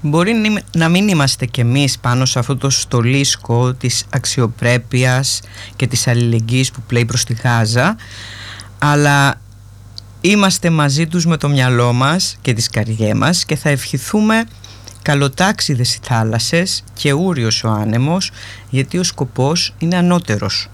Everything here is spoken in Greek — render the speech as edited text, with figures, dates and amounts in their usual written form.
Μπορεί να μην είμαστε κι εμείς πάνω σε αυτό το στολίσκο της αξιοπρέπειας και της αλληλεγγύης που πλέει προς τη Γάζα, αλλά είμαστε μαζί τους με το μυαλό μας και τις καρδιές μας και θα ευχηθούμε καλοτάξιδες οι θάλασσες και ούριος ο άνεμος, γιατί ο σκοπός είναι ανώτερος.